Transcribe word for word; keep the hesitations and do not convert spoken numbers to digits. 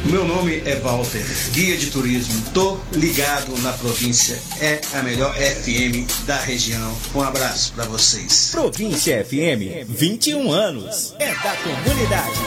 Meu nome é Walter, guia de turismo. Tô ligado na província. É a melhor F M da região. Um abraço para vocês. Província F M, vinte e um anos. É da comunidade.